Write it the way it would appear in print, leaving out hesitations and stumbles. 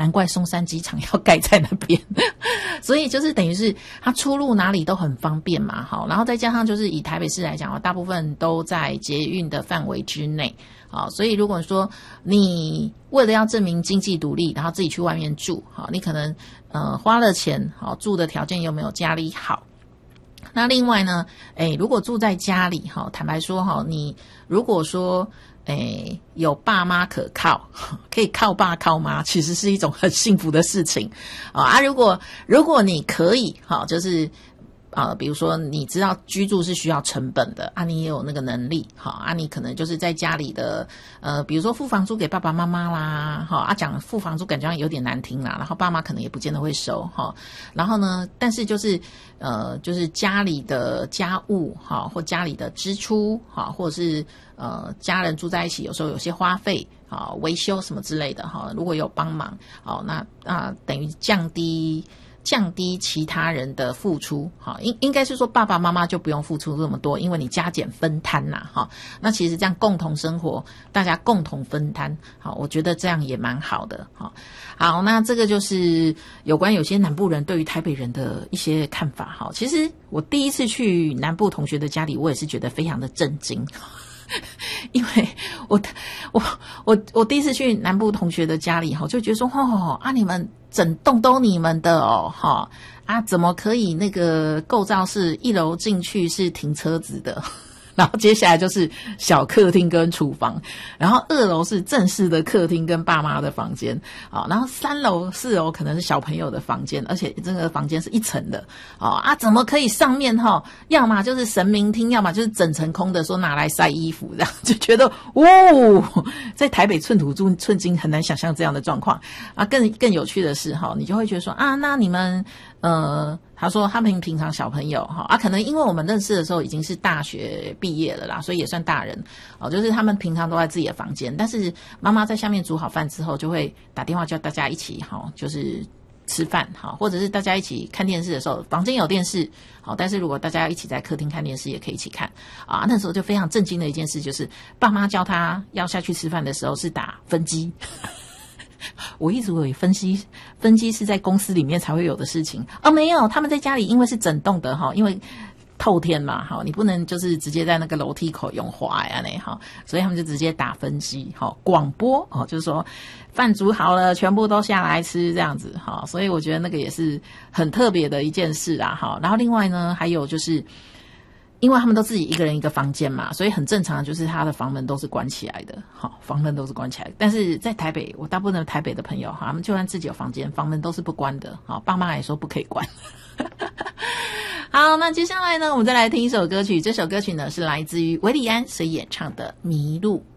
难怪松山机场要盖在那边所以就是等于是它出入哪里都很方便嘛，好，然后再加上就是以台北市来讲，大部分都在捷运的范围之内，好，所以如果说你为了要证明经济独立，然后自己去外面住，好，你可能花了钱，好，住的条件又没有家里好。那另外呢，如果住在家里，坦白说，你如果说有爸妈可靠，可以靠爸靠妈，其实是一种很幸福的事情啊。如果你可以，就是比如说你知道居住是需要成本的啊，你也有那个能力，好啊，你可能就是在家里的比如说付房租给爸爸妈妈啦，好啊，讲付房租感觉有点难听啦，然后爸妈可能也不见得会收哈，然后呢，但是就是家里的家务哈，或家里的支出哈，或者是家人住在一起，有时候有些花费啊，维修什么之类的哈，如果有帮忙，好，那等于降低其他人的付出，好，应该是说爸爸妈妈就不用付出这么多，因为你加减分摊啦，哈。那其实这样共同生活，大家共同分摊，好，我觉得这样也蛮好的，哈。好，那这个就是有关有些南部人对于台北人的一些看法，哈。其实我第一次去南部同学的家里，我也是觉得非常的震惊。因为我第一次去南部同学的家里就觉得说你们整栋都你们的怎么可以那个构造是1楼进去是停车子的，然后接下来就是小客厅跟厨房，然后2楼是正式的客厅跟爸妈的房间，然后3楼4楼可能是小朋友的房间，而且这个房间是1层的怎么可以上面要么就是神明厅，要么就是整层空的，说拿来晒衣服，这样就觉得在台北寸土寸金很难想象这样的状况更有趣的是你就会觉得说那你们他说他们平常小朋友可能因为我们认识的时候已经是大学毕业了啦，所以也算大人就是他们平常都在自己的房间，但是妈妈在下面煮好饭之后就会打电话叫大家一起就是吃饭或者是大家一起看电视的时候，房间有电视但是如果大家一起在客厅看电视也可以一起看那时候就非常震惊的一件事就是爸妈叫他要下去吃饭的时候是打分机我一直以为分机是在公司里面才会有的事情没有，他们在家里因为是整栋的因为透天嘛你不能就是直接在那个楼梯口用滑呀所以他们就直接打分机广播就是说饭煮好了全部都下来吃这样子所以我觉得那个也是很特别的一件事然后另外呢还有就是因为他们都自己一个人一个房间嘛，所以很正常的就是他的房门都是关起来的房门都是关起来的，但是在台北我大部分的台北的朋友他们就算自己有房间房门都是不关的爸妈也说不可以关好，那接下来呢我们再来听一首歌曲，这首歌曲呢是来自于韦礼安所演唱的《迷路》。